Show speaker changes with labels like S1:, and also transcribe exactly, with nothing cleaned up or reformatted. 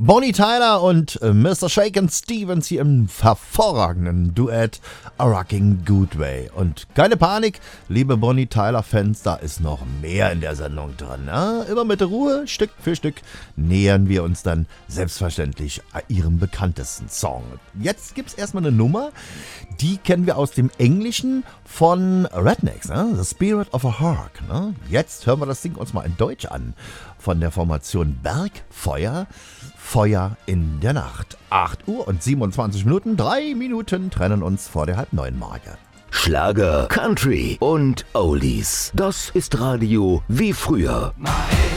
S1: Bonnie Tyler und äh, Mister Shakin' Stevens hier im hervorragenden Duett A Rockin' Good Way. Und keine Panik, liebe Bonnie Tyler-Fans, da ist noch mehr in der Sendung drin. Ne? Immer mit Ruhe, Stück für Stück, nähern wir uns dann selbstverständlich ihrem bekanntesten Song. Jetzt gibt's erstmal eine Nummer, die kennen wir aus dem Englischen von Rednecks, ne? The Spirit of a Hawk. Ne? Jetzt hören wir das Ding uns mal in Deutsch an. Von der Formation Bergfeuer, Feuer in der Nacht. acht Uhr und siebenundzwanzig Minuten, drei Minuten trennen uns vor der halb neun Marke.
S2: Schlager, Country und Oldies. Das ist Radio wie früher.
S3: My